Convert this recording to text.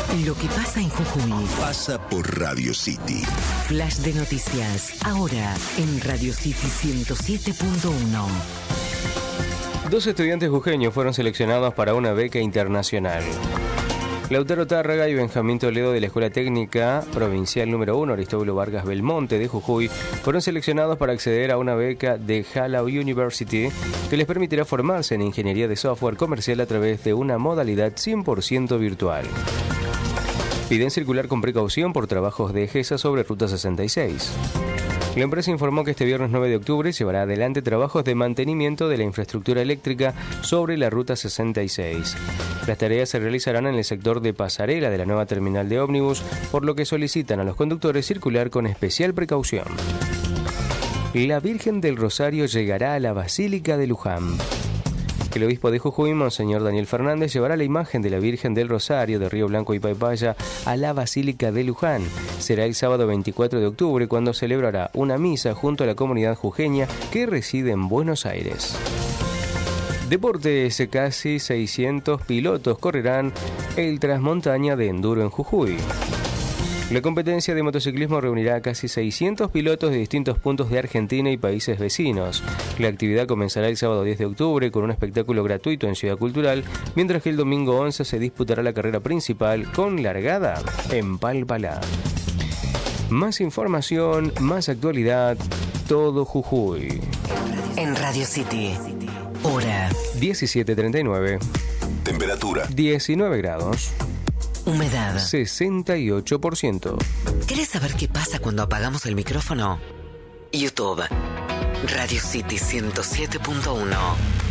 Lo que pasa en Jujuy pasa por Radio City. Flash de noticias, ahora en Radio City 107.1. 2 estudiantes jujeños fueron seleccionados para una beca internacional. Lautaro Tárraga y Benjamín Toledo de la Escuela Técnica Provincial número 1 Aristóbulo Vargas Belmonte de Jujuy fueron seleccionados para acceder a una beca de Hallau University que les permitirá formarse en ingeniería de software comercial a través de una modalidad 100% virtual. Piden circular con precaución por trabajos de EGESA sobre Ruta 66. La empresa informó que este viernes 9 de octubre llevará adelante trabajos de mantenimiento de la infraestructura eléctrica sobre la Ruta 66. Las tareas se realizarán en el sector de pasarela de la nueva terminal de ómnibus, por lo que solicitan a los conductores circular con especial precaución. La Virgen del Rosario llegará a la Basílica de Luján. El obispo de Jujuy, Monseñor Daniel Fernández, llevará la imagen de la Virgen del Rosario de Río Blanco y Paipaya a la Basílica de Luján. Será el sábado 24 de octubre cuando celebrará una misa junto a la comunidad jujeña que reside en Buenos Aires. Deportes, casi 600 pilotos correrán el Transmontaña de Enduro en Jujuy. La competencia de motociclismo reunirá a casi 600 pilotos de distintos puntos de Argentina y países vecinos. La actividad comenzará el sábado 10 de octubre con un espectáculo gratuito en Ciudad Cultural, mientras que el domingo 11 se disputará la carrera principal con largada en Palpalá. Más información, más actualidad, todo Jujuy. En Radio City, hora 17:39. Temperatura 19 grados. Humedad 68%. ¿Querés saber qué pasa cuando apagamos el micrófono? YouTube, Radio City 107.1.